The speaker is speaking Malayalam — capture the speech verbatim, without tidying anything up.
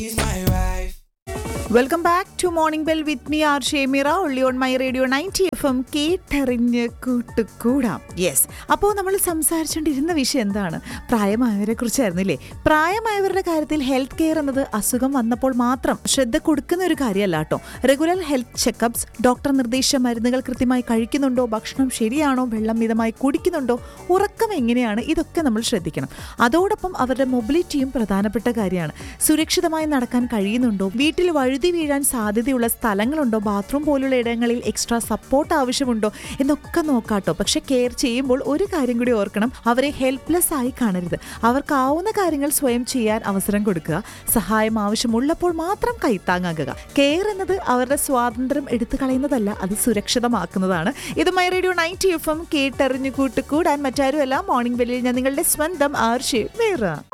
Welcome back to morning bell with me R ഷേമിറ only on my radio ninety F M കേട്ടറിഞ്ഞ് കൂട്ടുകൂടാം. യെസ്, അപ്പോൾ നമ്മൾ സംസാരിച്ചുകൊണ്ടിരുന്ന വിഷയം എന്താണ്? പ്രായമായവരെ കുറിച്ചായിരുന്നില്ലേ? പ്രായമായവരുടെ കാര്യത്തിൽ ഹെൽത്ത് കെയർ എന്നത് അസുഖം വന്നപ്പോൾ മാത്രം ശ്രദ്ധ കൊടുക്കുന്ന ഒരു കാര്യമല്ല കേട്ടോ. റെഗുലർ ഹെൽത്ത് ചെക്കപ്സ്, ഡോക്ടർ നിർദ്ദേശിച്ച മരുന്നുകൾ കൃത്യമായി കഴിക്കുന്നുണ്ടോ, ഭക്ഷണം ശരിയാണോ, വെള്ളം മിതമായി കുടിക്കുന്നുണ്ടോ, ഉറക്കം എങ്ങനെയാണ്, ഇതൊക്കെ നമ്മൾ ശ്രദ്ധിക്കണം. അതോടൊപ്പം അവരുടെ മൊബിലിറ്റിയും പ്രധാനപ്പെട്ട കാര്യമാണ്. സുരക്ഷിതമായി നടക്കാൻ കഴിയുന്നുണ്ടോ, വീട്ടിൽ വഴുതി വീഴാൻ സാധ്യതയുള്ള സ്ഥലങ്ങളുണ്ടോ, ബാത്റൂം പോലുള്ള ഇടങ്ങളിൽ എക്സ്ട്രാ സപ്പോർട്ട് ആവശ്യമുണ്ടോ എന്നൊക്കെ നോക്കാട്ടോ. പക്ഷെ കെയർ ചെയ്യുമ്പോൾ ഒരു കാര്യം കൂടി ഓർക്കണം, അവരെ ഹെൽപ്ലെസ് ആയി കാണരുത്. അവർക്കാവുന്ന കാര്യങ്ങൾ സ്വയം ചെയ്യാൻ അവസരം കൊടുക്കുക. സഹായം ആവശ്യമുള്ളപ്പോൾ മാത്രം കൈത്താങ്ങാകുക. കെയർ എന്നത് അവരുടെ സ്വാതന്ത്ര്യം എടുത്തു കളയുന്നതല്ല, അത് സുരക്ഷിതമാക്കുന്നതാണ്. ഇത് my radio ninety F M കേട്ടറിഞ്ഞു കൂട്ടുകൂടാൻ മറ്റാരുമല്ല, മോർണിംഗ് ബെല്ലിൽ ഞാൻ നിങ്ങളുടെ സ്വന്തം ആർഷേ വേറെ.